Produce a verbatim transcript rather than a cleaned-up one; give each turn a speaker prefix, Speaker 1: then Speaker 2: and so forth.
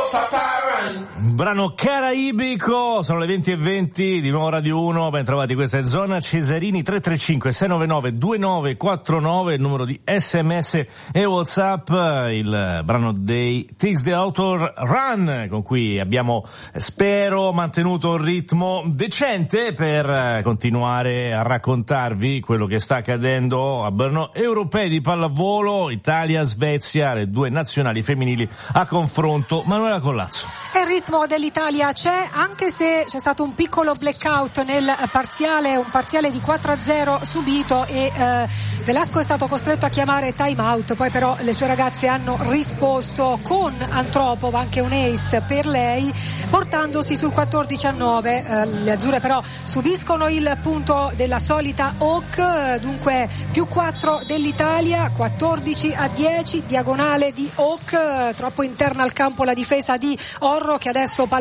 Speaker 1: Brano caraibico, sono le venti e venti, di nuovo Radio uno, ben trovati, questa è Zona Cesarini. Tre tre cinque sei nove nove due nove quattro nove, il numero di sms e WhatsApp, il brano dei Takes the Author Run, con cui abbiamo, spero, mantenuto un ritmo decente per continuare a raccontarvi quello che sta accadendo a Brno europei di pallavolo, Italia-Svezia, le due nazionali femminili a confronto. Manuela Collazzo.
Speaker 2: Il ritmo dell'Italia c'è, anche se c'è stato un piccolo blackout nel parziale, un parziale di quattro a zero subito e eh, Velasco è stato costretto a chiamare time out, poi però le sue ragazze hanno risposto con Antropova, anche un ace per lei, portandosi sul quattordici a nove. Eh, le azzurre però subiscono il punto della solita Hawk, dunque più quattro dell'Italia, quattordici a dieci, diagonale di Hawk, troppo interna al campo la difesa di Orro, che adesso